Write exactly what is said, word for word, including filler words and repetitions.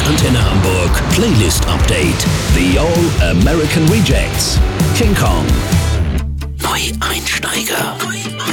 Antenne Hamburg Playlist Update. The All American Rejects. King Kong. Neueinsteiger.